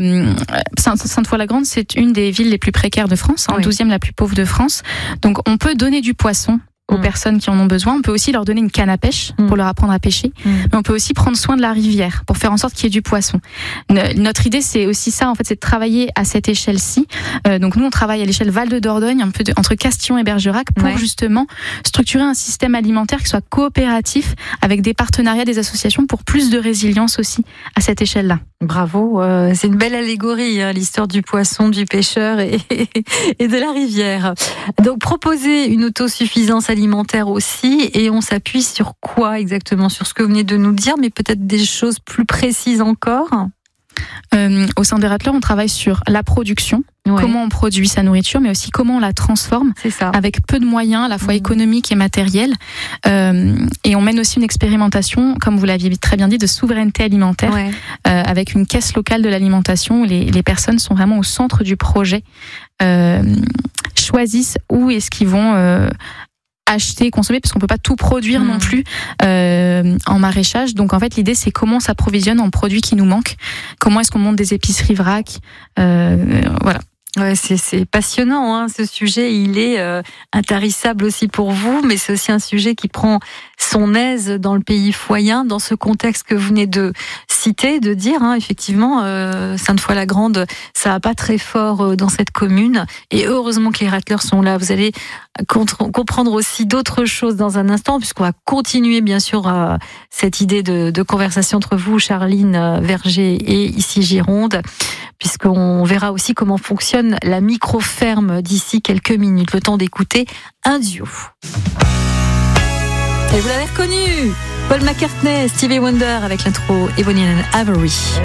Sainte-Foy-la-Grande, c'est une des villes les plus précaires de France, 12e la plus pauvre de France. Donc on peut donner du poisson aux personnes qui en ont besoin. On peut aussi leur donner une canne à pêche pour leur apprendre à pêcher. Mais on peut aussi prendre soin de la rivière pour faire en sorte qu'il y ait du poisson. Notre idée, c'est aussi ça, en fait, c'est de travailler à cette échelle-ci. Donc nous, on travaille à l'échelle Val de Dordogne, un peu entre Castillon et Bergerac, pour justement structurer un système alimentaire qui soit coopératif avec des partenariats, des associations pour plus de résilience aussi à cette échelle-là. Bravo, c'est une belle allégorie, l'histoire du poisson, du pêcheur et de la rivière. Donc proposer une autosuffisance alimentaire aussi, et on s'appuie sur quoi exactement? Sur ce que vous venez de nous dire, mais peut-être des choses plus précises encore? Au sein des Rattlers, on travaille sur la production, comment on produit sa nourriture, mais aussi comment on la transforme avec peu de moyens, à la fois économiques et matériels. Et on mène aussi une expérimentation, comme vous l'aviez très bien dit, de souveraineté alimentaire, avec une caisse locale de l'alimentation où les personnes sont vraiment au centre du projet, choisissent où est-ce qu'ils vont acheter, consommer, parce qu'on peut pas tout produire non plus en maraîchage. Donc en fait, l'idée, c'est comment on s'approvisionne en produits qui nous manquent, comment est-ce qu'on monte des épiceries vrac, voilà. Ouais, c'est passionnant, ce sujet. Il est intarissable aussi pour vous, mais c'est aussi un sujet qui prend son aise dans le pays foyen, dans ce contexte que vous venez de citer, de dire, effectivement, Sainte-Foy-la-Grande, ça va pas très fort dans cette commune, et heureusement que les Rattlers sont là. Vous allez comprendre aussi d'autres choses dans un instant, puisqu'on va continuer bien sûr cette idée de conversation entre vous, Charline Verger, et ici Gironde, puisqu'on verra aussi comment fonctionne la micro-ferme d'ici quelques minutes. Le temps d'écouter un duo. Et vous l'avez reconnu, Paul McCartney, Stevie Wonder avec l'intro Ebony and Ivory.